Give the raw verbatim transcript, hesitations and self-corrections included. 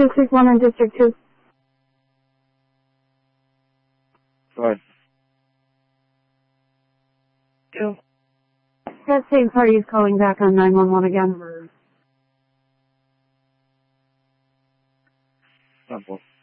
two six one in District two. Go ahead. Two. That same party is calling back on nine one one again. Simple.